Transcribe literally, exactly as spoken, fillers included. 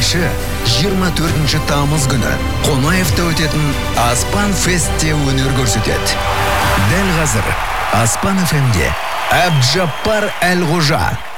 еші жиырма төртінші тамыз күні Қонаевта өтетін Аспан Фестте өнер көрсетеді. Дәл қазір Аспан эф эмде Әбджаппар Әлғожа